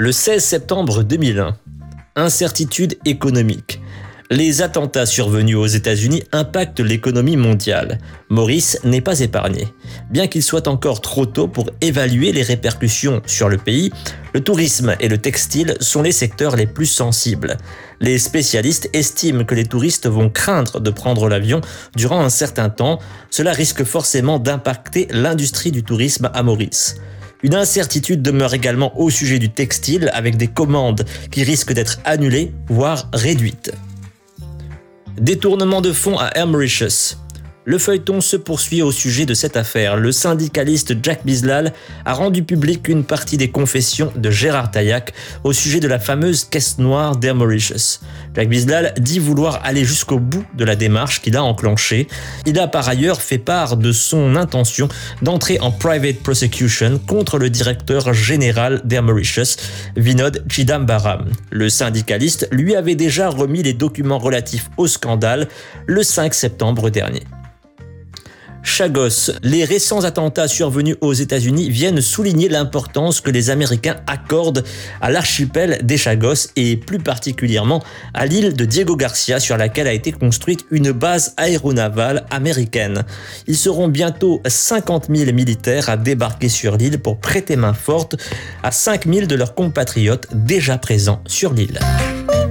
Le 16 septembre 2001. Incertitude économique. Les attentats survenus aux États-Unis impactent l'économie mondiale. Maurice n'est pas épargné. Bien qu'il soit encore trop tôt pour évaluer les répercussions sur le pays, le tourisme et le textile sont les secteurs les plus sensibles. Les spécialistes estiment que les touristes vont craindre de prendre l'avion durant un certain temps. Cela risque forcément d'impacter l'industrie du tourisme à Maurice. Une incertitude demeure également au sujet du textile avec des commandes qui risquent d'être annulées, voire réduites. Détournement de fonds à Air Mauritius. Le feuilleton se poursuit au sujet de cette affaire. Le syndicaliste Jack Bislal a rendu public une partie des confessions de Gérard Taillac au sujet de la fameuse caisse noire d'Air Mauritius. Jack Bislal dit vouloir aller jusqu'au bout de la démarche qu'il a enclenchée. Il a par ailleurs fait part de son intention d'entrer en private prosecution contre le directeur général d'Air Mauritius, Vinod Chidambaram. Le syndicaliste lui avait déjà remis les documents relatifs au scandale le 5 septembre dernier. Chagos. Les récents attentats survenus aux États-Unis viennent souligner l'importance que les Américains accordent à l'archipel des Chagos et plus particulièrement à l'île de Diego Garcia sur laquelle a été construite une base aéronavale américaine. Ils seront bientôt 50 000 militaires à débarquer sur l'île pour prêter main forte à 5 000 de leurs compatriotes déjà présents sur l'île.